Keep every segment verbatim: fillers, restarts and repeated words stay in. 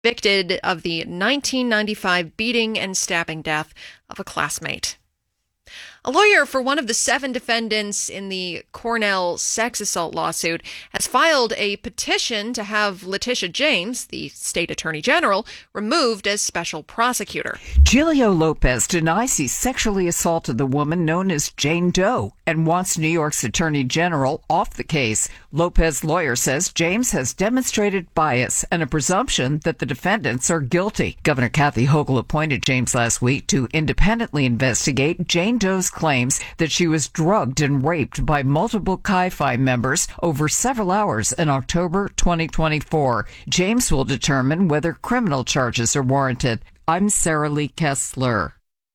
convicted of the nineteen ninety-five beating and stabbing death of a classmate. A lawyer for one of the seven defendants in the Cornell sex assault lawsuit has filed a petition to have Letitia James, the state attorney general, removed as special prosecutor. Gilio Lopez denies he sexually assaulted the woman known as Jane Doe and wants New York's attorney general off the case. Lopez's lawyer says James has demonstrated bias and a presumption that the defendants are guilty. Governor Kathy Hochul appointed James last week to independently investigate Jane Doe's claims that she was drugged and raped by multiple Chi Phi members over several hours in October twenty twenty-four. James will determine whether criminal charges are warranted. I'm Sarah Lee Kessler.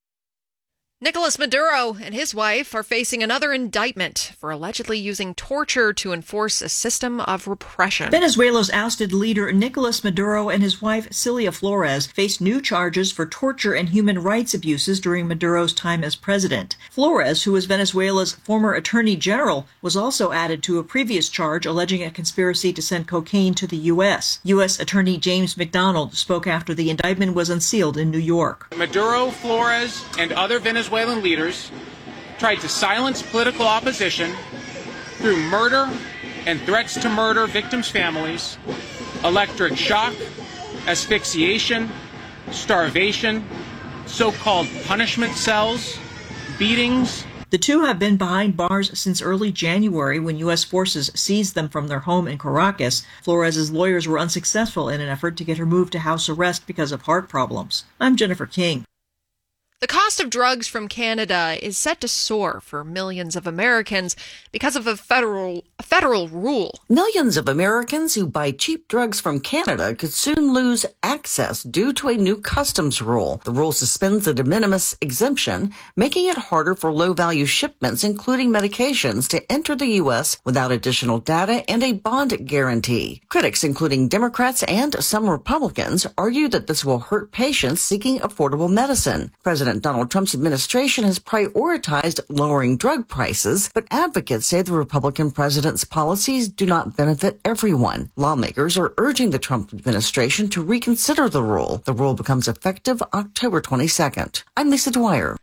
Nicolas Maduro and his wife are facing another indictment for allegedly using torture to enforce a system of repression. Venezuela's ousted leader Nicolas Maduro and his wife Cilia Flores face new charges for torture and human rights abuses during Maduro's time as president. Flores, who was Venezuela's former attorney general, was also added to a previous charge alleging a conspiracy to send cocaine to the U S. U S Attorney James McDonald spoke after the indictment was unsealed in New York. Maduro, Flores, and other Venezuelan leaders tried to silence political opposition through murder and threats to murder victims' families, electric shock, asphyxiation, starvation, so-called punishment cells, beatings. The two have been behind bars since early January when U S forces seized them from their home in Caracas. Flores' lawyers were unsuccessful in an effort to get her moved to house arrest because of heart problems. I'm Jennifer King. The cost of drugs from Canada is set to soar for millions of Americans because of a federal a federal rule. Millions of Americans who buy cheap drugs from Canada could soon lose access due to a new customs rule. The rule suspends the de minimis exemption, making it harder for low-value shipments, including medications, to enter the U S without additional data and a bond guarantee. Critics, including Democrats and some Republicans, argue that this will hurt patients seeking affordable medicine. President Donald Trump's administration has prioritized lowering drug prices, but advocates say the Republican president's policies do not benefit everyone. Lawmakers are urging the Trump administration to reconsider the rule. The rule becomes effective October twenty-second. I'm Lisa Dwyer.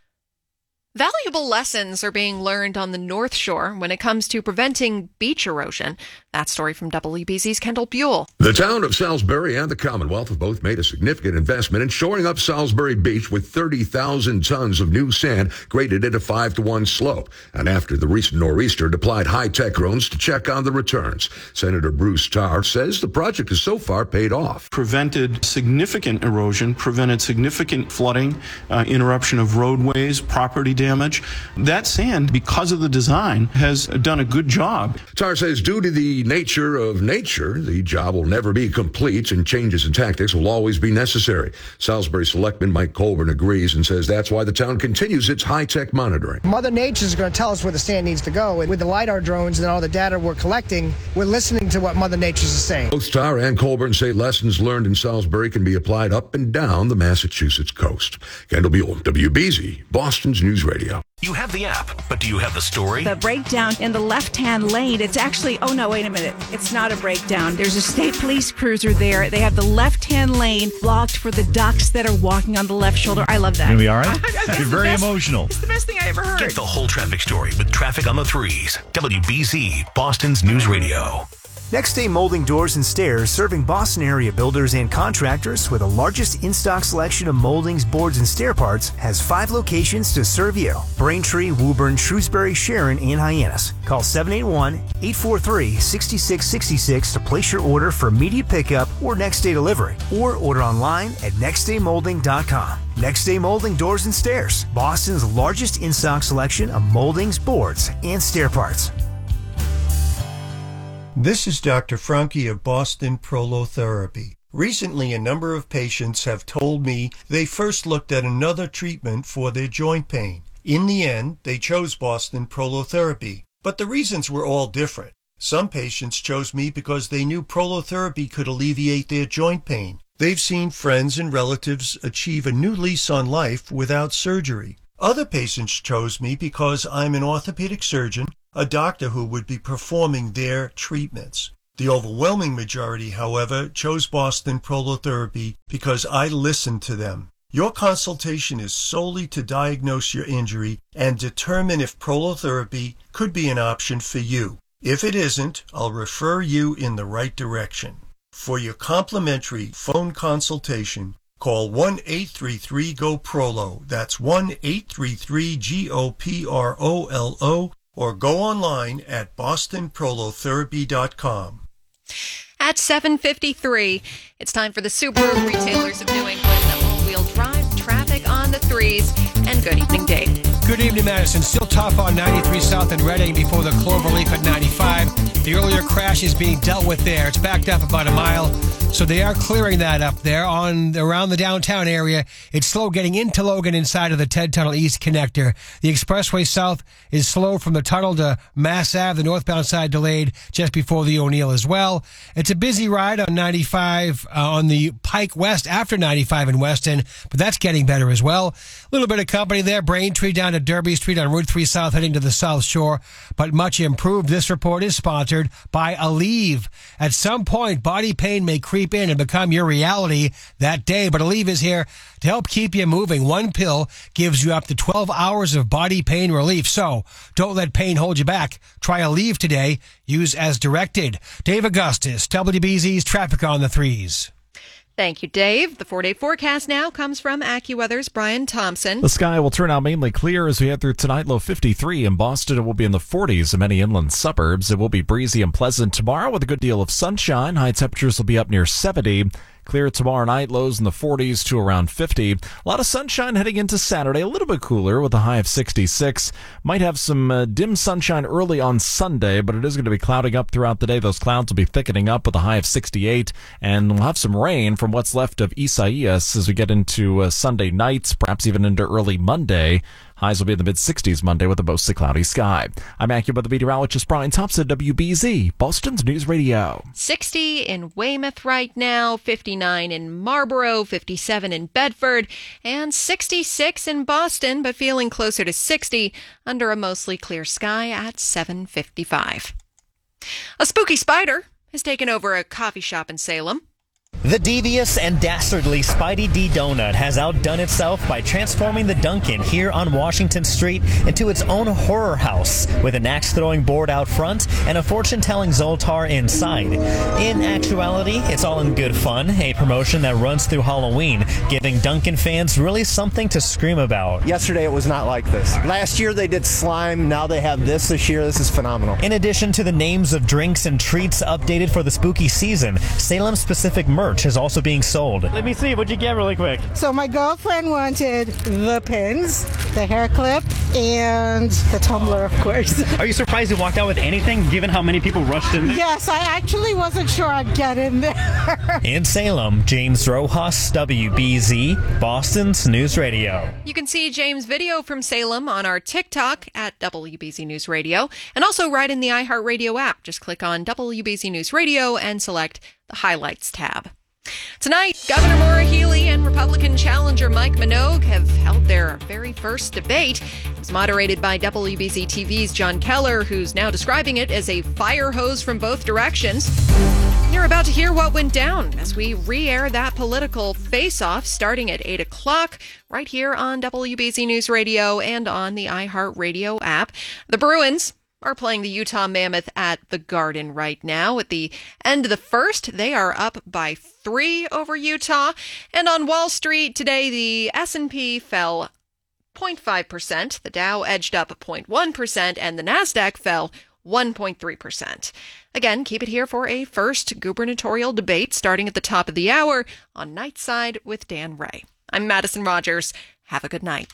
Valuable lessons are being learned on the North Shore when it comes to preventing beach erosion. That story from W B Z's Kendall Buell. The town of Salisbury and the Commonwealth have both made a significant investment in shoring up Salisbury Beach with thirty thousand tons of new sand graded at a five to one slope. And after the recent nor'easter deployed high-tech drones to check on the returns. Senator Bruce Tarr says the project has so far paid off. Prevented significant erosion, prevented significant flooding, uh, interruption of roadways, property damage. That sand, because of the design, has done a good job. Tarr says due to the nature of nature, the job will never be complete and changes in tactics will always be necessary. Salisbury Selectman Mike Colburn agrees and says that's why the town continues its high-tech monitoring. Mother Nature is going to tell us where the sand needs to go. And with the LiDAR drones and all the data we're collecting, we're listening to what Mother Nature is saying. Both Tarr and Colburn say lessons learned in Salisbury can be applied up and down the Massachusetts coast. Kendall Buell, W B Z, Boston's News Radio. You have the app, but do you have the story? The breakdown in the left-hand lane, it's actually, oh no, wait a minute. It's not a breakdown. There's a state police cruiser there. They have the left-hand lane blocked for the ducks that are walking on the left shoulder. I love that. Gonna be all right? You're very best, emotional. It's the best thing I ever heard. Get the whole traffic story with Traffic on the Threes. W B Z, Boston's News Radio. Next Day Molding Doors and Stairs, serving Boston area builders and contractors with the largest in-stock selection of moldings, boards, and stair parts, has five locations to serve you. Braintree, Woburn, Shrewsbury, Sharon, and Hyannis. Call seven eight one, eight four three, six six six six to place your order for immediate pickup or next day delivery, or order online at next day molding dot com. Next Day Molding Doors and Stairs, Boston's largest in-stock selection of moldings, boards, and stair parts. This is Doctor Franke of Boston Prolotherapy. Recently, a number of patients have told me they first looked at another treatment for their joint pain. In the end, they chose Boston Prolotherapy, but the reasons were all different. Some patients chose me because they knew prolotherapy could alleviate their joint pain. They've seen friends and relatives achieve a new lease on life without surgery. Other patients chose me because I'm an orthopedic surgeon, a doctor who would be performing their treatments. The overwhelming majority, however, chose Boston Prolotherapy because I listened to them. Your consultation is solely to diagnose your injury and determine if prolotherapy could be an option for you. If it isn't, I'll refer you in the right direction. For your complimentary phone consultation, call one eight three three G O P R O L O. That's one eight three three G O P R O L O, or go online at boston prolotherapy dot com. At seven fifty-three, it's time for the Subaru Retailers of New England all-wheel drive traffic on the threes. And good evening, Dave. Good evening, Madison. Still tough on ninety-three South in Reading before the Cloverleaf at ninety-five. The earlier crash is being dealt with there. It's backed up about a mile. So they are clearing that up there on around the downtown area. It's slow getting into Logan inside of the Ted Tunnel East connector. The expressway south is slow from the tunnel to Mass Ave. The northbound side delayed just before the O'Neill as well. It's a busy ride on ninety-five uh, on the Pike West after ninety-five in Weston, but that's getting better as well. A little bit of company there. Braintree down to Derby Street on Route three South heading to the South Shore, but much improved. This report is sponsored by Aleve. At some point, body pain may creep in and become your reality that day, but Aleve is here to help keep you moving. One pill gives you up to twelve hours of body pain relief, so don't let pain hold you back. Try Aleve today. Use as directed. Dave Augustus, W B Z's Traffic on the Threes. Thank you, Dave. The four-day forecast now comes from AccuWeather's Brian Thompson. The sky will turn out mainly clear as we head through tonight. Low fifty-three in Boston. It will be in the forties in many inland suburbs. It will be breezy and pleasant tomorrow with a good deal of sunshine. High temperatures will be up near seventy. Clear tomorrow night, lows in the forties to around fifty. A lot of sunshine heading into Saturday, a little bit cooler with a high of sixty-six. Might have some uh, dim sunshine early on Sunday, but it is going to be clouding up throughout the day. Those clouds will be thickening up with a high of sixty-eight, and we'll have some rain from what's left of Isaias as we get into uh, Sunday nights, perhaps even into early Monday. Highs will be in the mid-sixties Monday with a mostly cloudy sky. I'm AccuWeather meteorologist Brian Thompson, W B Z, Boston's News Radio. sixty in Weymouth right now, fifty-nine in Marlborough, fifty-seven in Bedford, and sixty-six in Boston, but feeling closer to sixty under a mostly clear sky at seven fifty-five. A spooky spider has taken over a coffee shop in Salem. The devious and dastardly Spidey D Donut has outdone itself by transforming the Dunkin' here on Washington Street into its own horror house with an axe-throwing board out front and a fortune-telling Zoltar inside. In actuality, it's all in good fun, a promotion that runs through Halloween, giving Dunkin' fans really something to scream about. Yesterday it was not like this. Last year they did slime, now they have this this year. This is phenomenal. In addition to the names of drinks and treats updated for the spooky season, Salem-specific merch is also being sold. Let me see, what'd you get really quick? So my girlfriend wanted the pins, the hair clip, and the tumbler, of course. Are you surprised you walked out with anything, given how many people rushed in there? Yes, I actually wasn't sure I'd get in there. In Salem, James Rojas, W B Z, Boston's News Radio. You can see James' video from Salem on our TikTok at W B Z News Radio, and also right in the iHeartRadio app. Just click on W B Z News Radio and select the Highlights tab. Tonight, Governor Maura Healey and Republican challenger Mike Minogue have held their very first debate. It was moderated by W B Z T V's John Keller, who's now describing it as a fire hose from both directions. You're about to hear what went down as we re-air that political face-off starting at eight o'clock right here on W B Z News Radio and on the iHeartRadio app. The Bruins are playing the Utah Mammoth at the Garden right now. At the end of the first, they are up by three over Utah. And on Wall Street today, the S and P fell zero point five percent, the Dow edged up zero point one percent, and the Nasdaq fell one point three percent. Again, keep it here for a first gubernatorial debate starting at the top of the hour on Nightside with Dan Ray. I'm Madison Rogers. Have a good night.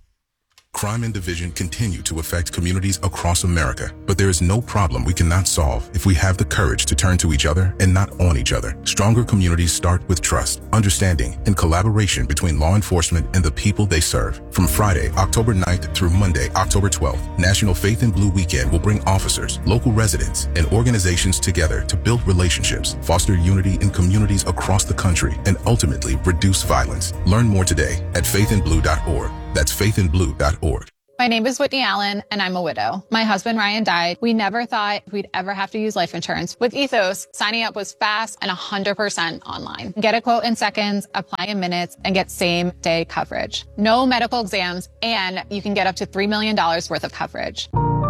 Crime and division continue to affect communities across America, but there is no problem we cannot solve if we have the courage to turn to each other and not on each other. Stronger communities start with trust, understanding, and collaboration between law enforcement and the people they serve. From Friday, October ninth through Monday, October twelfth, National Faith in Blue Weekend will bring officers, local residents, and organizations together to build relationships, foster unity in communities across the country, and ultimately reduce violence. Learn more today at faith in blue dot org. That's faith in blue dot org. My name is Whitney Allen, and I'm a widow. My husband, Ryan, died. We never thought we'd ever have to use life insurance. With Ethos, signing up was fast and one hundred percent online. Get a quote in seconds, apply in minutes, and get same-day coverage. No medical exams, and you can get up to three million dollars worth of coverage.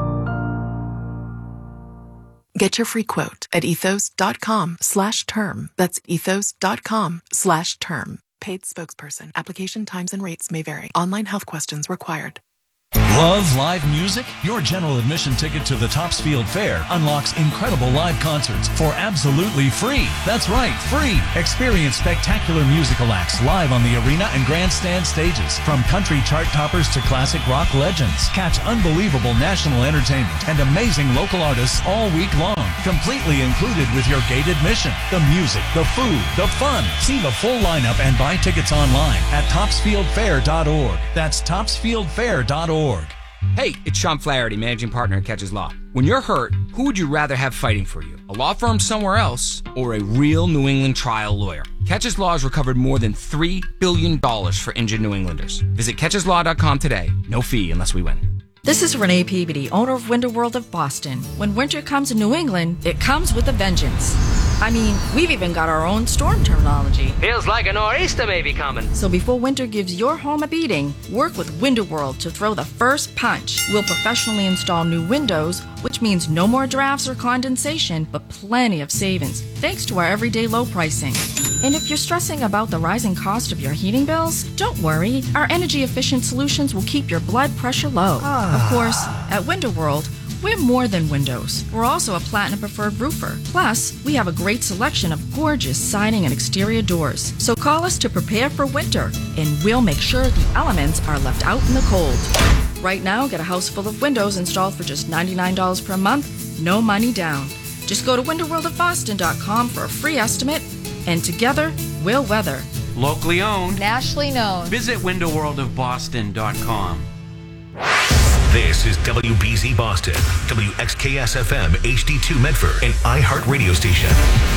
Get your free quote at ethos.com slash term. That's ethos.com slash term. Paid spokesperson. Application times and rates may vary. Online health questions required. Love live music? Your general admission ticket to the Topsfield Fair unlocks incredible live concerts for absolutely free. That's right, free. Experience spectacular musical acts live on the arena and grandstand stages. From country chart toppers to classic rock legends. Catch unbelievable national entertainment and amazing local artists all week long. Completely included with your gate admission. The music, the food, the fun. See the full lineup and buy tickets online at topsfield fair dot org. That's topsfield fair dot org. Hey, it's Sean Flaherty, managing partner at Catches Law. When you're hurt, who would you rather have fighting for you? A law firm somewhere else or a real New England trial lawyer? Catches Law has recovered more than three billion dollars for injured New Englanders. Visit catches law dot com today. No fee unless we win. This is Renee Peabody, owner of Winter World of Boston. When winter comes in New England, it comes with a vengeance. I mean, we've even got our own storm terminology. Feels like a nor'easter may be coming. So before winter gives your home a beating, work with Winter World to throw the first punch. We'll professionally install new windows, which means no more drafts or condensation, but plenty of savings, thanks to our everyday low pricing. And if you're stressing about the rising cost of your heating bills, don't worry. Our energy-efficient solutions will keep your blood pressure low. Ah. Of course, at Winter World, we're more than windows. We're also a Platinum Preferred roofer. Plus, we have a great selection of gorgeous siding and exterior doors. So call us to prepare for winter, and we'll make sure the elements are left out in the cold. Right now, get a house full of windows installed for just ninety-nine dollars per month, no money down. Just go to winter world of boston dot com for a free estimate, and together, we'll weather. Locally owned. Nationally known. Visit winter world of boston dot com. This is W B Z Boston, W X K S F M H D two Medford, an iHeart radio station.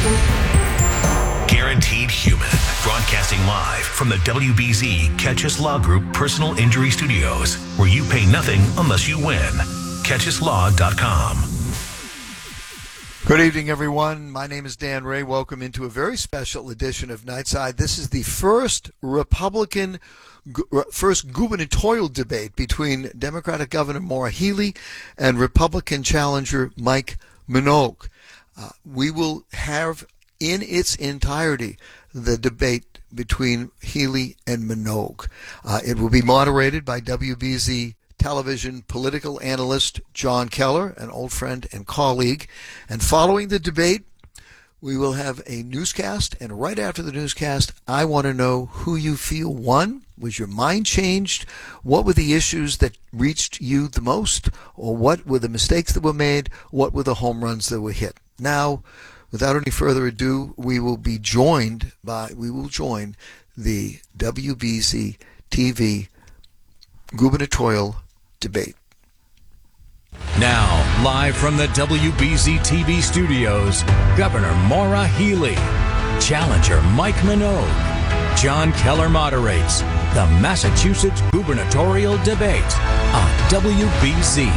Guaranteed Human, broadcasting live from the W B Z Catches Law Group Personal Injury Studios, where you pay nothing unless you win. catches law dot com. Good evening, everyone. My name is Dan Ray. Welcome into a very special edition of Nightside. This is the first Republican first gubernatorial debate between Democratic Governor Maura Healey and Republican challenger Mike Minogue. Uh, we will have in its entirety the debate between Healey and Minogue. Uh, it will be moderated by W B Z television political analyst John Keller, an old friend and colleague. And following the debate, we will have a newscast, and right after the newscast, I want to know who you feel won. Was your mind changed? What were the issues that reached you the most? Or what were the mistakes that were made? What were the home runs that were hit? Now, without any further ado, we will be joined by, we will join the W B Z T V gubernatorial debate. Now, live from the W B Z T V studios, Governor Maura Healey, challenger Mike Minogue. John Keller moderates the Massachusetts gubernatorial debate on W B Z.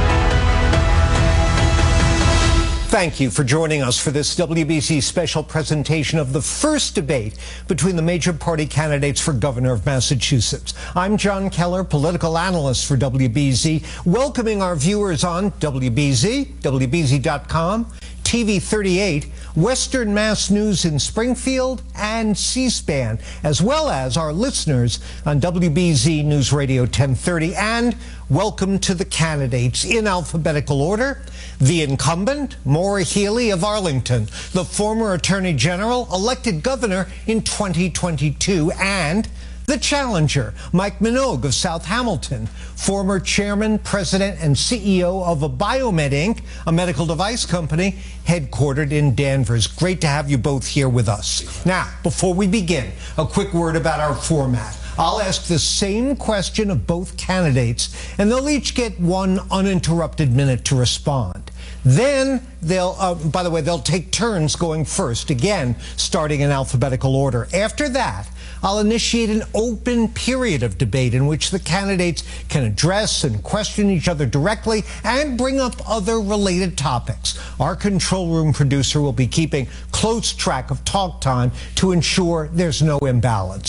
Thank you for joining us for this W B Z special presentation of the first debate between the major party candidates for governor of Massachusetts. I'm John Keller, political analyst for W B Z, welcoming our viewers on W B Z, W B Z dot com, T V thirty-eight, Western Mass News in Springfield, and C-SPAN, as well as our listeners on W B Z News Radio ten thirty. And welcome to the candidates in alphabetical order. The incumbent, Maura Healey of Arlington, the former Attorney General, elected governor in twenty twenty-two, and the challenger, Mike Minogue of South Hamilton, former chairman, president, and C E O of Biomed Incorporated, a medical device company headquartered in Danvers. Great to have you both here with us. Now, before we begin, a quick word about our format. I'll ask the same question of both candidates, and they'll each get one uninterrupted minute to respond. Then they'll, uh, by the way, they'll take turns going first, again, starting in alphabetical order. After that, I'll initiate an open period of debate in which the candidates can address and question each other directly and bring up other related topics. Our control room producer will be keeping close track of talk time to ensure there's no imbalance.